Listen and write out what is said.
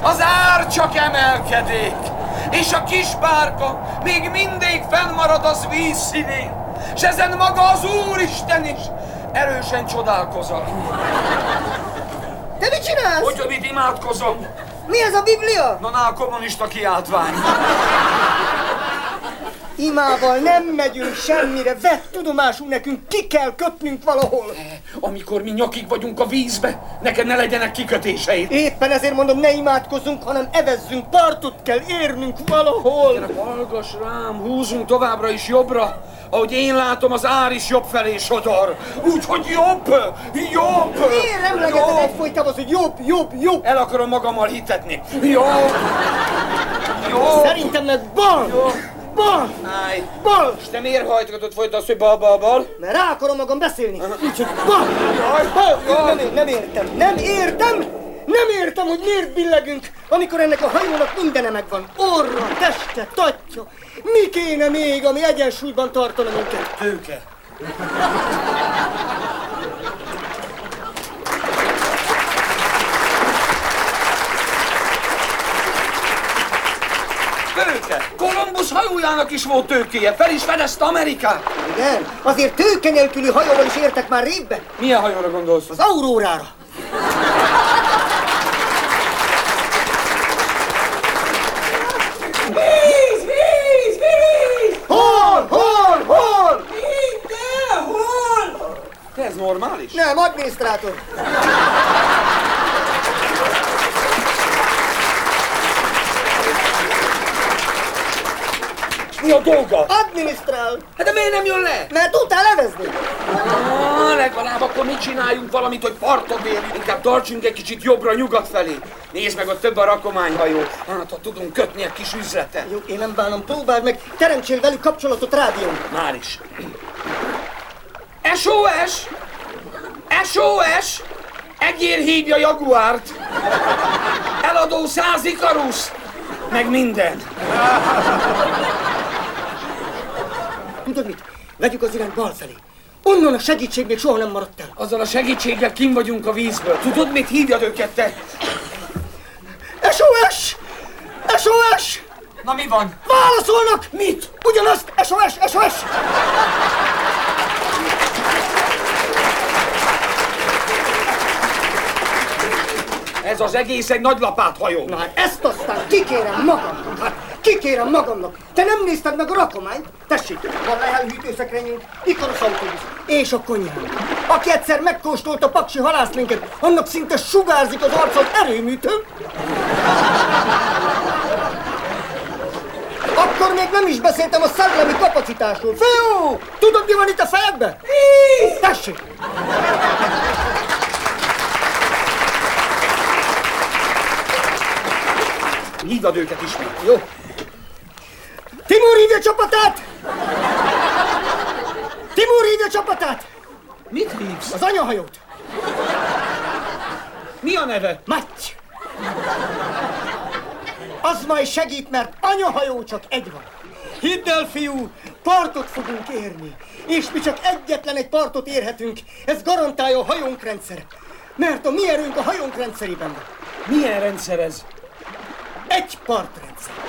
Az ár csak emelkedik, és a kis bárka még mindig fennmarad az víz színén, s ezen maga az Úristen is erősen csodálkozom. Te mit csinálsz? Hogy mit imádkozom? Mi ez a Biblia? Na, a kommunista kiáltvány. Imával nem megyünk semmire, vedd tudomásul nekünk, ki kell kötnünk valahol. Amikor mi nyakig vagyunk a vízbe, neked ne legyenek kikötéseid. Éppen ezért mondom, ne imádkozzunk, hanem evezzünk, partot kell érnünk valahol. Gyere, hallgass rám, húzunk továbbra is jobbra. Ahogy én látom, az ár is jobb felé sodor. Úgyhogy jobb! Miért emlegeted egyfolytában, hogy jobb? El akarom magammal hitetni. Jobb! Szerintem meg bal! Állj! Bal! És te miért hajtogatod folytasz, hogy bal? Mert rá akarom magam beszélni. Úgyhogy bal! Nem értem, hogy miért billegünk, amikor ennek a hajónak mindene megvan. Orra, teste, tatja. Mi kéne még, ami egyensúlyban tartana minket? Tőke. Tőke! Kolumbusz hajójának is volt tőkéje, fel is fedezte Amerikát. Igen, azért tőke nélküli hajóval is értek már régbe. Milyen hajóra gondolsz? Az Aurórára. Víz! Hol? Mindenhol! Ez normális? Nem, adminisztrátor. Mi a dolga? Adminisztrál. Hát de miért nem jön le? Mert tudtál levezni. Legalább akkor mit csináljunk valamit, hogy partot érjünk? Inkább tartsunk egy kicsit jobbra-nyugat felé. Nézd meg, ott több a rakományhajó. Hát, ha tudunk kötni egy kis üzletet. Jó, én nem bánom, próbáld meg, teremtsél velük kapcsolatot rádión. Már is. SOS! SOS! Egér hívja Jaguárt! Eladó 100 Ikarusz! Meg minden! Tudod mit? Vegyük az irányt bal felé. Onnan a segítség még soha nem maradt el. Azzal a segítséggel kim vagyunk a vízből. Tudod, mit hívjad őket te? SOS! SOS! Na mi van? Válaszolnak! Mit? Ugyanazt! SOS! SOS! Ez az egész egy nagy lapáthajó. Na hát ezt aztán kikérem magamnak. Hát kikérem magamnak. Te nem nézted meg a rakományt? Tessék, van elhűtőszekrényünk, Ikarusz autóbusz és a konyhánk. Aki egyszer megkóstolta paksi halászlénket, annak szinte sugárzik az arcon erőműtő. Akkor még nem is beszéltem a szellemi kapacitásról. Fiú! Tudod, mi van itt a fejedben? Tessék! Hívd őket ismét. Jó. Timur hívja csapatát! Timur hívja csapatát! Mit hívsz? Az anyahajót. Mi a neve? Matty! Az majd segít, mert anyahajó csak egy van. Hidd el, fiú, partot fogunk érni. És mi csak egyetlen egy partot érhetünk. Ez garantálja a hajónk rendszer. Mert a mi erőnk a hajónk rendszerében van. Milyen rendszer ez? Egy partrendszer.